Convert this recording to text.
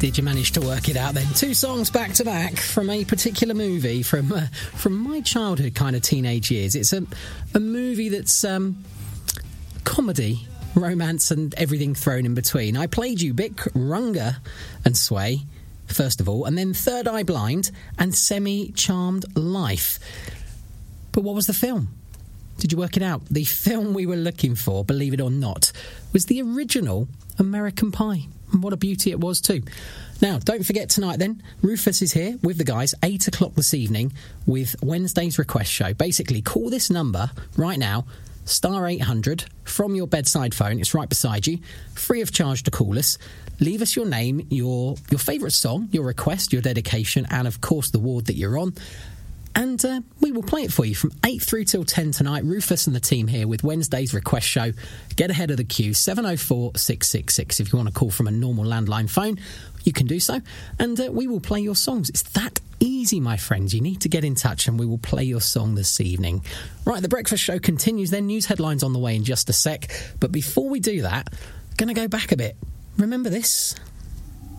Did you manage to work it out then? 2 songs back to back from a particular movie from my childhood kind of teenage years. It's a movie that's comedy, romance and everything thrown in between. I played you Bic, Runga and Sway, first of all, and then Third Eye Blind and Semi-Charmed Life. But what was the film? Did you work it out? The film we were looking for, believe it or not, was the original American Pie. And what a beauty it was too. Now, don't forget tonight then, Rufus is here with the guys, 8 o'clock this evening, with Wednesday's Request Show. Basically, call this number right now, star 800, from your bedside phone. It's right beside you, free of charge to call us. Leave us your name, your favourite song, your request, your dedication, and of course the ward that you're on. And we will play it for you from 8 through till 10 tonight. Rufus and the team here with Wednesday's Request Show. Get ahead of the queue, 704 666. If you want to call from a normal landline phone, you can do so. And we will play your songs. It's that easy, my friends. You need to get in touch and we will play your song this evening. Right, the breakfast show continues. Then news headlines on the way in just a sec. But before we do that, going to go back a bit. Remember this?